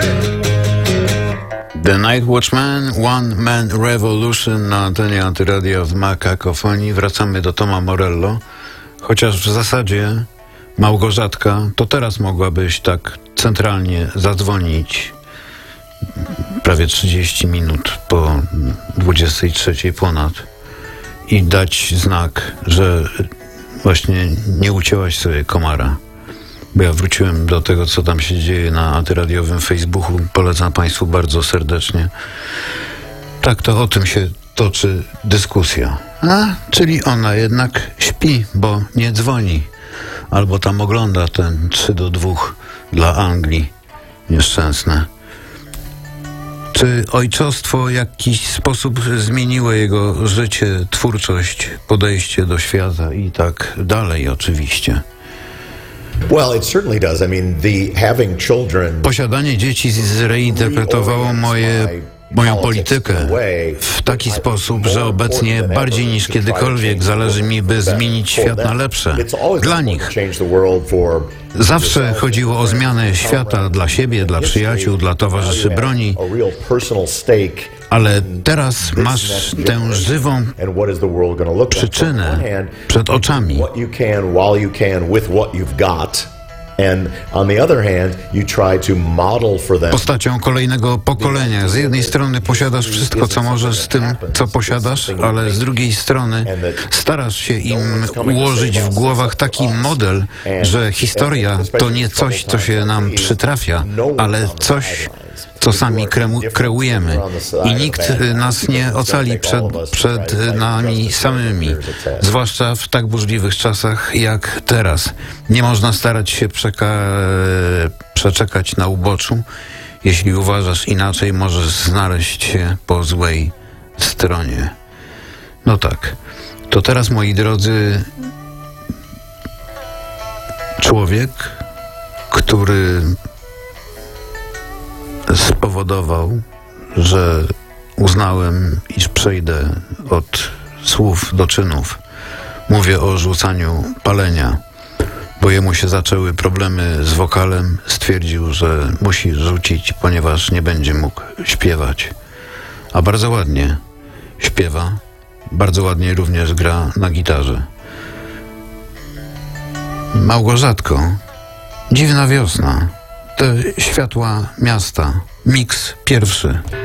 The Night Watchman, One Man Revolution na antenie Antyradia w Makakofonii. Wracamy do Toma Morello, chociaż w zasadzie Małgorzatka, to teraz mogłabyś tak centralnie zadzwonić prawie 30 minut po 23 ponad i dać znak, że właśnie nie ucięłaś sobie komara. Bo ja wróciłem do tego, co tam się dzieje na antyradiowym Facebooku. Polecam Państwu bardzo serdecznie. Tak, to o tym się toczy dyskusja. Czyli ona jednak śpi, bo nie dzwoni. Albo tam ogląda ten 3-2 dla Anglii. Nieszczęsne. Czy ojcostwo w jakiś sposób zmieniło jego życie, twórczość, podejście do świata i tak dalej oczywiście? Well, it certainly does. I mean, having children. Posiadanie dzieci zreinterpretowało moją politykę w taki sposób, że obecnie bardziej niż kiedykolwiek zależy mi, by zmienić świat na lepsze. Dla nich. Zawsze chodziło o zmianę świata dla siebie, dla przyjaciół, dla towarzyszy broni. Ale teraz masz tę żywą przyczynę przed oczami. Postacią kolejnego pokolenia. Z jednej strony posiadasz wszystko, co możesz z tym, co posiadasz, ale z drugiej strony starasz się im ułożyć w głowach taki model, że historia to nie coś, co się nam przytrafia, ale coś, co sami kreujemy. I nikt nas nie ocali przed nami samymi. Zwłaszcza w tak burzliwych czasach jak teraz. Nie można starać się przeczekać na uboczu. Jeśli uważasz inaczej, możesz znaleźć się po złej stronie. No tak. To teraz, moi drodzy, człowiek, który spowodował, że uznałem, iż przejdę od słów do czynów. Mówię o rzucaniu palenia, bo jemu się zaczęły problemy z wokalem. Stwierdził, że musi rzucić, ponieważ nie będzie mógł śpiewać. A bardzo ładnie śpiewa, bardzo ładnie również gra na gitarze. Małgorzatko, dziwna wiosna. Te światła miasta. Miks pierwszy.